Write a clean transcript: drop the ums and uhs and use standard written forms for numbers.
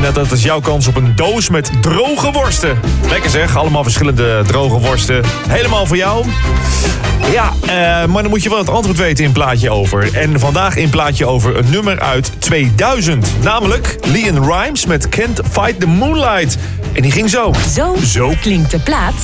En dat is jouw kans op een doos met droge worsten. Lekker zeg, allemaal verschillende droge worsten. Helemaal voor jou. Ja, maar dan moet je wel het antwoord weten in Plaatje Over. En vandaag in Plaatje Over een nummer uit 2000. Namelijk LeAnn Rimes met Can't Fight the Moonlight. En die ging zo. Zo klinkt de plaat